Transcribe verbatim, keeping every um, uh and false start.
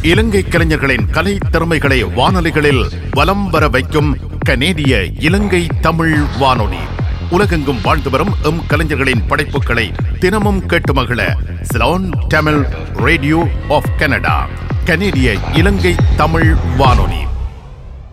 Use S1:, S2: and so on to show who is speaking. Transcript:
S1: இலங்கை கலைஞர்களின் கலை திறமைகளை வானொலிகளில் வலம் வர வைக்கும் கனேடிய இலங்கை தமிழ் வானொலி. உலகெங்கும் வாழ்ந்து வரும் எம் கலைஞர்களின் படைப்புகளை தினமும் கேட்டு மகிழ Ceylon Tamil radio of Canada, கனேடிய இலங்கை தமிழ் வானொலி.